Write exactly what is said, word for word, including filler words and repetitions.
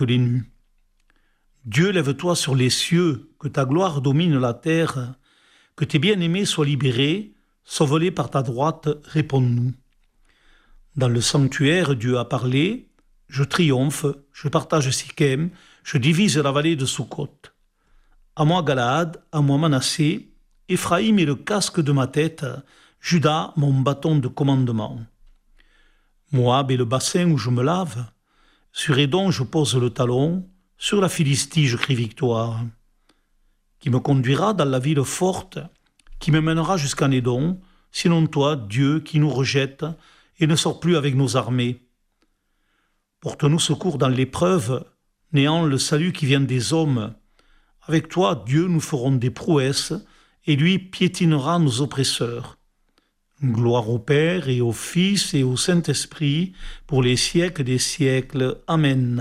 les nus. Dieu, lève-toi sur les cieux, que ta gloire domine la terre, que tes bien-aimés soient libérés, sauve-les par ta droite, réponds-nous. Dans le sanctuaire, Dieu a parlé, je triomphe, je partage Sichem, je divise la vallée de Sukkot. À moi Galaad, à moi Manassé, Éphraïm est le casque de ma tête, Juda mon bâton de commandement. Moab est le bassin où je me lave, sur Édom je pose le talon, sur la Philistie je crie victoire. Qui me conduira dans la ville forte, qui me mènera jusqu'en Édom, sinon toi, Dieu, qui nous rejette et ne sort plus avec nos armées. Porte-nous secours dans l'épreuve, néant le salut qui vient des hommes. Avec toi, Dieu, nous ferons des prouesses, et lui piétinera nos oppresseurs. Gloire au Père et au Fils et au Saint-Esprit, pour les siècles des siècles. Amen.